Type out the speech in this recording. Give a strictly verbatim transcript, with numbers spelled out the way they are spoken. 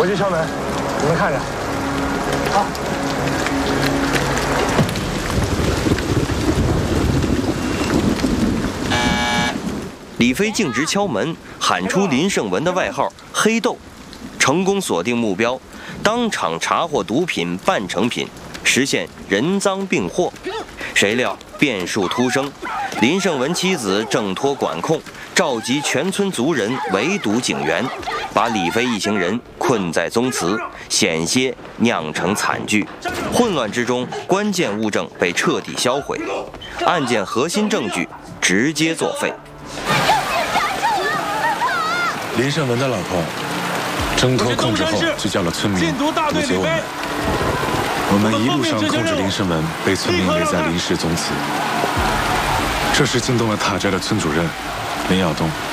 我去敲门，你们看着。好。 李飞径直敲门，喊出林胜文的外号“黑豆”，成功锁定目标，当场查获毒品半成品，实现人赃并获。谁料变数突生，林胜文妻子挣脱管控，召集全村族人围堵警员，把李飞一行人困在宗祠，险些酿成惨剧。混乱之中，关键物证被彻底销毁，案件核心证据直接作废。 林胜文的老婆挣脱控制后，就叫了村民堵截我们。我们一路上控制林胜文，被村民围在临时宗祠。这时惊动了塔寨的村主任林耀东。